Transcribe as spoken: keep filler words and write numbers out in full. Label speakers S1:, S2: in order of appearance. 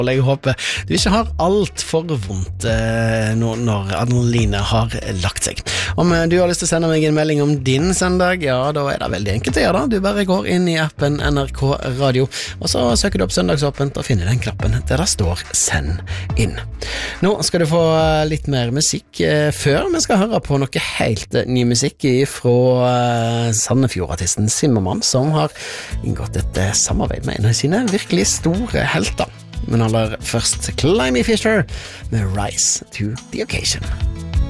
S1: Jeg håper du ikke har alt for vondt eh, når, når adrenalinet har lagt seg. Om eh, du har lyst til å sende meg en melding om din søndag, ja, da er det veldig enkelt å gjøre det. Du bare går inn i appen N R K Radio, og så søker du opp Søndagsåpent og finner den knappen der det står Send inn. Nå skal du få litt mer musikk eh, før vi skal høre på noe helt eh, ny musikk fra eh, Sandefjord-artisten Zimmermann, som har inngått et eh, samarbeid med en av sine virkelig store helter. Men aller først Climby Fisher med Rise to the Occasion.